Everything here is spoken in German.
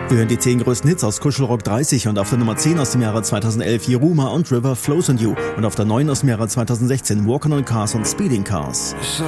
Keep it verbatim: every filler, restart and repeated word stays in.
Wir hören die zehn größten Hits aus Kuschelrock dreißig und auf der Nummer zehn aus dem Jahre zweitausendelf Yeruma und River Flows on You und auf der neun aus dem Jahre zweitausendsechzehn Walking on Cars und Speeding Cars. So